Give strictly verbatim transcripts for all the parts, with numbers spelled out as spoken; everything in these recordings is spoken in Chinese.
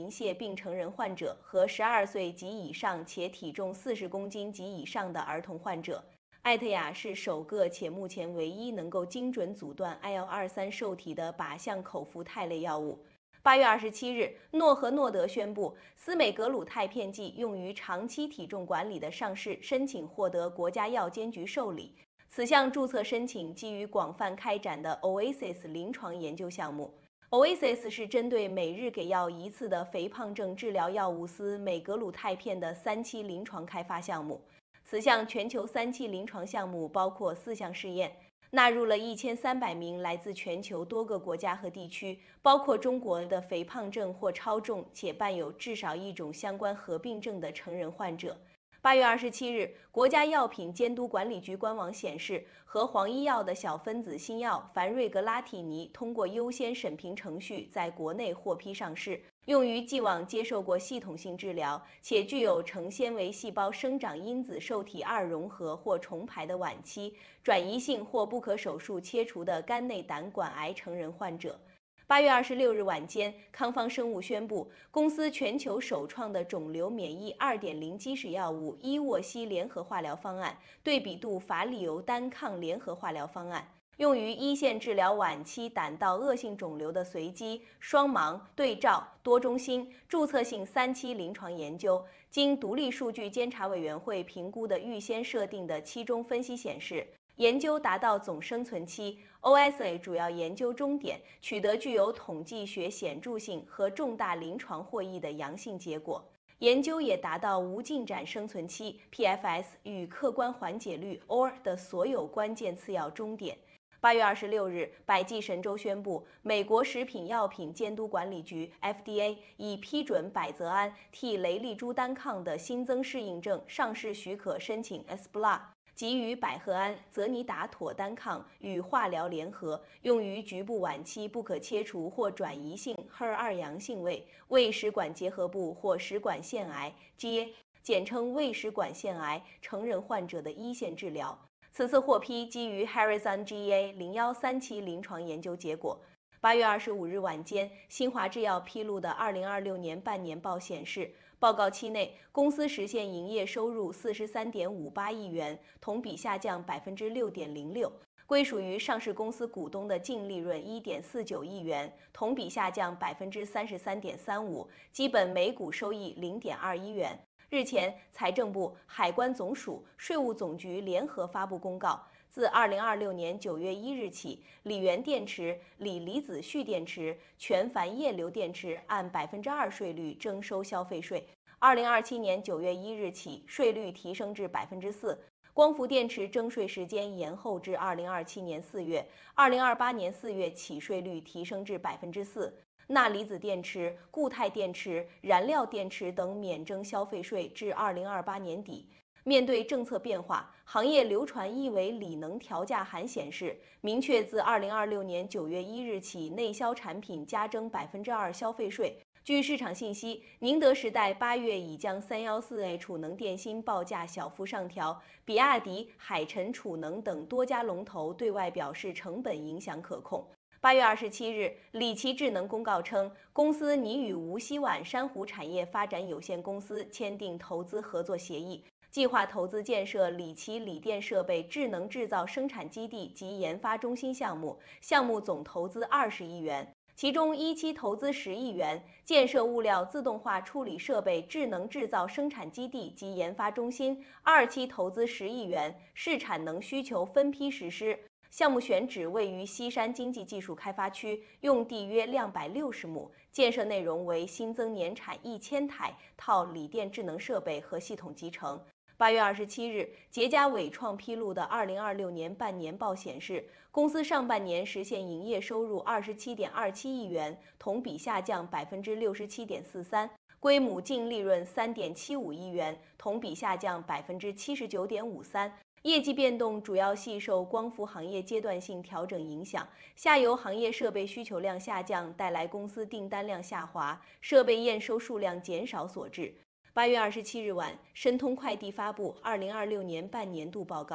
泻病成人患者和十二岁及以上且体重四十公斤及以上的儿童患者。艾特雅是首个且目前唯一能够精准阻断 I L 二三 受体的靶向口服肽类药物。八月二十七日，诺和诺德宣布，司美格鲁肽片剂用于长期体重管理的上市申请获得国家药监局受理。此项注册申请基于广泛开展的 Oasis 临床研究项目。Oasis 是针对每日给药一次的肥胖症治疗药物司美格鲁肽片的三期临床开发项目。此项全球三期临床项目包括四项试验，纳入了一千三百名来自全球多个国家和地区，包括中国的肥胖症或超重且伴有至少一种相关合并症的成人患者。八月二十七日，国家药品监督管理局官网显示，和黄医药的小分子新药凡瑞格拉体尼通过优先审评程序在国内获批上市，用于既往接受过系统性治疗且具有成纤维细胞生长因子受体二融合或重排的晚期、转移性或不可手术切除的肝内胆管癌成人患者。八月二十六日晚间，康方生物宣布，公司全球首创的肿瘤免疫 二点零 基石药物伊沃西联合化疗方案对比度法利尤单抗联合化疗方案，用于一线治疗晚期胆道恶性肿瘤的随机、双盲、对照、多中心、注册性三期临床研究，经独立数据监察委员会评估的预先设定的期中分析显示，研究达到总生存期 O S A 主要研究终点，取得具有统计学显著性和重大临床获益的阳性结果。研究也达到无进展生存期 P F S 与客观缓解率 O R 的所有关键次要终点。八月二十六日，百济神州宣布，美国食品药品监督管理局 F D A 已批准百泽安替雷利珠单抗的新增适应症上市许可申请 E S B L A， 即与百合胺、泽尼达妥单抗与化疗联合，用于局部晚期不可切除或转移性 H E R 二 阳性胃胃食管结核部或食管腺癌 G A， 简称胃食管腺癌成人患者的一线治疗。此次获批基于 Harrison G E A 零一三期临床研究结果。八月二十五日晚间，新华制药披露的二零二六年半年报显示，报告期内公司实现营业收入四十三点五八亿元，同比下降百分之六点零六。归属于上市公司股东的净利润一点四九亿元，同比下降百分之三十三点三五，基本每股收益零点二一元。日前，财政部、海关总署、税务总局联合发布公告，自二零二六年九月一日起，锂源电池、锂离子蓄电池、全钒液流电池按百分之二税率征收消费税。二零二七年九月一日起，税率提升至百分之四。光伏电池征税时间延后至二零二七年四月，二零二八年四月起税率提升至百分之四。钠离子电池、固态电池、燃料电池等免征消费税至二零二八年底。面对政策变化，行业流传一维锂能调价函显示，明确自二零二六年九月一日起，内销产品加征百分之二消费税。据市场信息，宁德时代八月已将三一四 A 储能电芯报价小幅上调，比亚迪、海辰储能等多家龙头对外表示成本影响可控。八月二十七日，理奇智能公告称，公司拟与无锡皖珊瑚产业发展有限公司签订投资合作协议，计划投资建设理奇锂电设备智能制造生产基地及研发中心项目，项目总投资二十亿元，其中一期投资十亿元，建设物料自动化处理设备智能制造生产基地及研发中心；二期投资十亿元，视产能需求分批实施。项目选址位于西山经济技术开发区，用地约两百六十亩，建设内容为新增年产一千台套锂电智能设备和系统集成。八月二十七日，捷佳伟创披露的二零二六年半年报显示，公司上半年实现营业收入二十七点二七亿元，同比下降百分之六十七点四三，归母净利润三点七五亿元，同比下降百分之七十九点五三。业绩变动主要系受光伏行业阶段性调整影响，下游行业设备需求量下降带来公司订单量下滑，设备验收数量减少所致。八月二十七日晚，申通快递发布二零二六年半年度报告。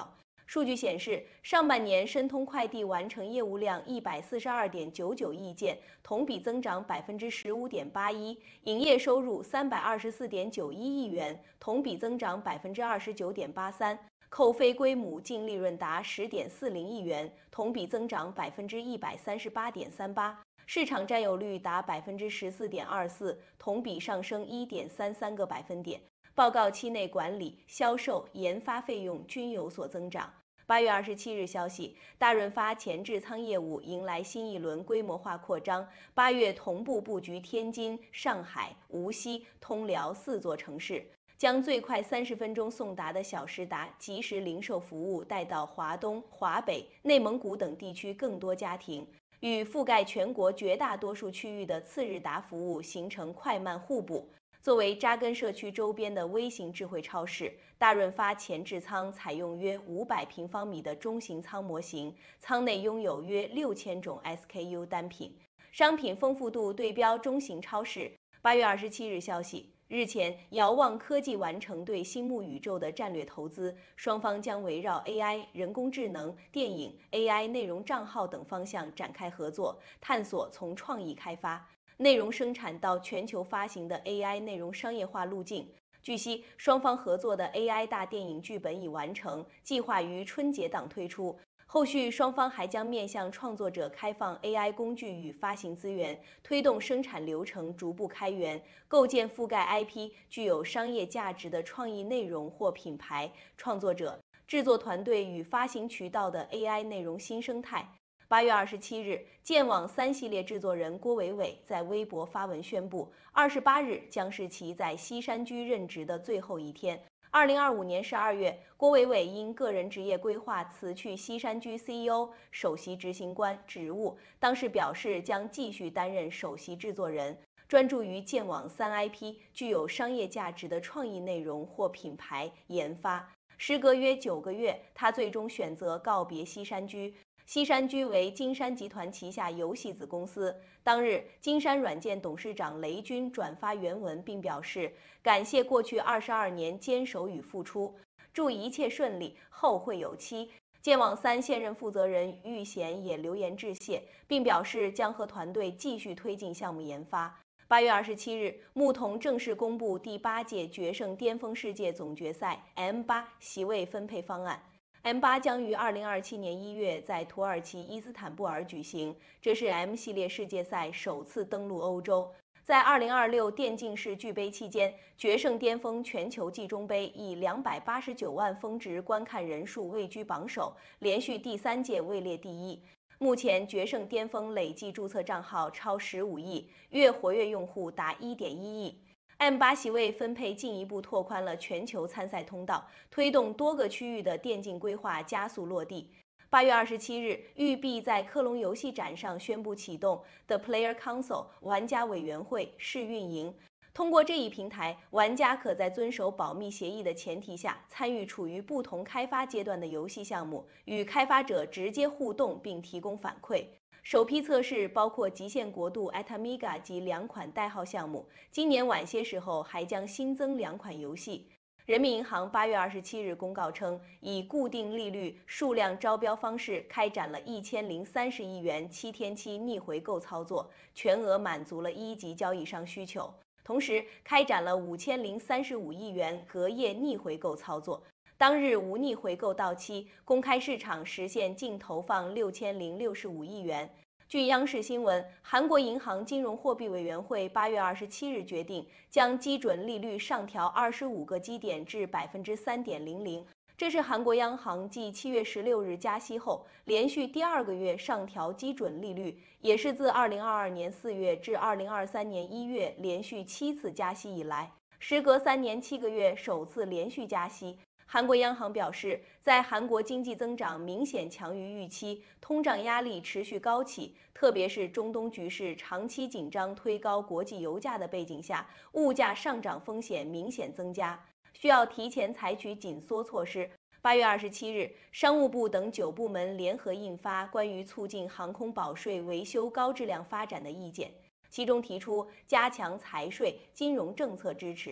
数据显示，上半年申通快递完成业务量一百四十二点九九亿件，同比增长百分之十五点八一；营业收入三百二十四点九一亿元，同比增长百分之二十九点八三；扣非归母净利润达十点四零亿元，同比增长百分之一百三十八点三八；市场占有率达百分之十四点二四，同比上升一点三三个百分点。报告期内管理、销售、研发费用均有所增长。八月二十七日消息，大润发前置仓业务迎来新一轮规模化扩张，八月同步布局天津、上海、无锡、通辽四座城市，将最快三十分钟送达的小时达即时零售服务带到华东、华北、内蒙古等地区更多家庭，与覆盖全国绝大多数区域的次日达服务形成快慢互补。作为扎根社区周边的微型智慧超市，大润发前置仓采用约五百平方米的中型仓模型，仓内拥有约六千种 S K U 单品，商品丰富度对标中型超市。八月二十七日消息，日前，遥望科技完成对星目宇宙的战略投资，双方将围绕 A I、人工智能、电影、A I 内容账号等方向展开合作，探索从创意开发、内容生产到全球发行的 A I 内容商业化路径。据悉，双方合作的 A I 大电影剧本已完成，计划于春节档推出。后续双方还将面向创作者开放 A I 工具与发行资源，推动生产流程逐步开源，构建覆盖 I P 具有商业价值的创意内容或品牌、创作者、制作团队与发行渠道的 A I 内容新生态。八月二十七日，剑网三系列制作人郭伟伟在微博发文宣布，二十八日将是其在西山居任职的最后一天。二零二五年十二月，郭伟伟因个人职业规划辞去西山居 C E O、首席执行官职务，当时表示将继续担任首席制作人，专注于剑网三 I P 具有商业价值的创意内容或品牌研发。时隔约九个月，他最终选择告别西山居。西山居为金山集团旗下游戏子公司。当日，金山软件董事长雷军转发原文，并表示感谢过去二十二年坚守与付出，祝一切顺利，后会有期。剑网三现任负责人玉贤也留言致谢，并表示将和团队继续推进项目研发。八月二十七日，牧童正式公布第八届决胜巅峰世界总决赛 M 八 席位分配方案。M 八 将于二零二七年一月在土耳其伊斯坦布尔举行，这是 M 系列世界赛首次登陆欧洲。在二零二六电竞世俱杯期间，决胜巅峰全球季中杯以两百八十九万峰值观看人数位居榜首，连续第三届位列第一。目前，决胜巅峰累计注册账号超十五亿，月活跃用户达一点一亿。M 八 席位分配进一步拓宽了全球参赛通道，推动多个区域的电竞规划加速落地。八月二十七日，育碧在科隆游戏展上宣布启动 The Player Council 玩家委员会试运营。通过这一平台，玩家可在遵守保密协议的前提下，参与处于不同开发阶段的游戏项目，与开发者直接互动并提供反馈。首批测试包括极限国度 Atamiga 及两款代号项目，今年晚些时候还将新增两款游戏。人民银行八月二十七日公告称，以固定利率数量招标方式开展了一千零三十亿元七天期逆回购操作，全额满足了一级交易商需求。同时，开展了五千零三十五亿元隔夜逆回购操作。当日无逆回购到期，公开市场实现净投放六千零六十五亿元。据央视新闻，韩国银行金融货币委员会八月二十七日决定，将基准利率上调二十五个基点至百分之三点零零。这是韩国央行继七月十六日加息后，连续第二个月上调基准利率，也是自二零二二年四月至二零二三年一月连续七次加息以来，时隔三年七个月首次连续加息。韩国央行表示，在韩国经济增长明显强于预期，通胀压力持续高企，特别是中东局势长期紧张推高国际油价的背景下，物价上涨风险明显增加，需要提前采取紧缩措施。八月二十七日，商务部等九部门联合印发关于促进航空保税维修高质量发展的意见，其中提出加强财税、金融政策支持。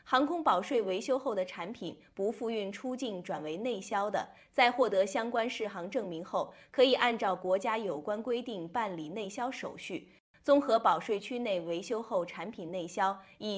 航空保税维修后的产品不复运出境转为内销的，在获得相关适航证明后，可以按照国家有关规定办理内销手续。综合保税区内维修后产品内销，以